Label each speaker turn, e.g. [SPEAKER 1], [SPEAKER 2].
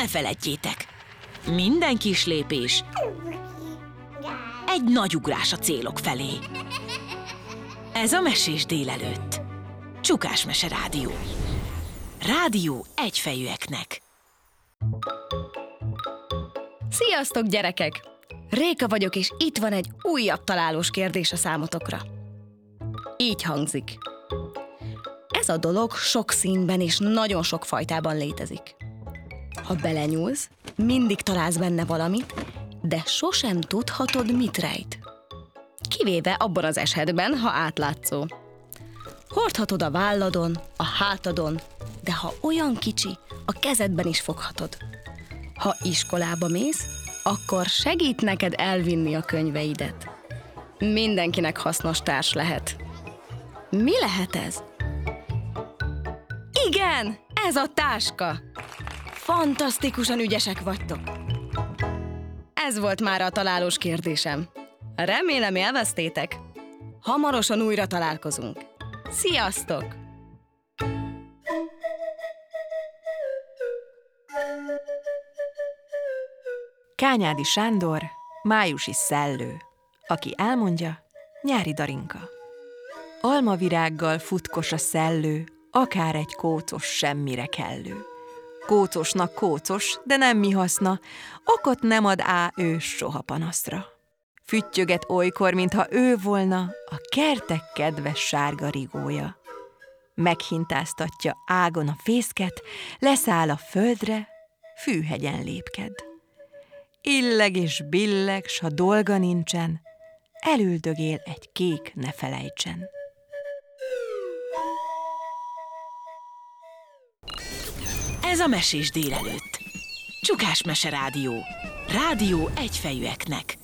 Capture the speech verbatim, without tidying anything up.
[SPEAKER 1] ne feledjétek, minden kis lépés egy nagy ugrás a célok felé. Ez a Mesés délelőtt. Csukás Mese Rádió. Rádió egyfejűeknek.
[SPEAKER 2] Sziasztok, gyerekek! Réka vagyok, és itt van egy újabb találós kérdés a számotokra. Így hangzik. Ez a dolog sok színben és nagyon sok fajtában létezik. Ha belenyúlsz, mindig találsz benne valamit, de sosem tudhatod, mit rejt. Kivéve abban az esetben, ha átlátszó. Hordhatod a válladon, a hátadon, de ha olyan kicsi, a kezedben is foghatod. Ha iskolába mész, akkor segít neked elvinni a könyveidet. Mindenkinek hasznos társ lehet. Mi lehet ez? Igen, ez a táska! Fantasztikusan ügyesek vagytok! Ez volt már a találós kérdésem. Remélem élveztétek. Hamarosan újra találkozunk. Sziasztok!
[SPEAKER 3] Kányádi Sándor, májusi szellő. Aki elmondja, Nyári Darinka. Almavirággal futkos a szellő, akár egy kócos semmire kellő. Kócosnak kócos, de nem mi haszna, okot nem ad á ő soha panaszra. Füttyöget olykor, mintha ő volna a kertek kedves sárga rigója. Meghintáztatja ágon a fészket, leszáll a földre, fűhegyen lépked. Illeg és billeg, s ha dolga nincsen, elüldögél egy kék ne felejtsen.
[SPEAKER 1] Ez a Mesés délelőtt. Csukás Mese Rádió. Rádió egyfejűeknek.